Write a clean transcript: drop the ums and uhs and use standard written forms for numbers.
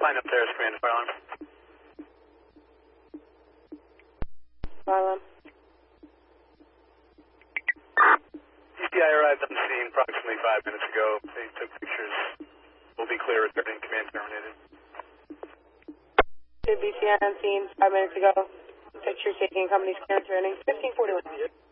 Line up there is command fire alarm. Fire alarm. ECI arrived on the scene approximately 5 minutes ago. They took pictures. We'll be clear regarding command terminated. BCI on scene 5 minutes ago. Pictures taking company's clearance running 1541.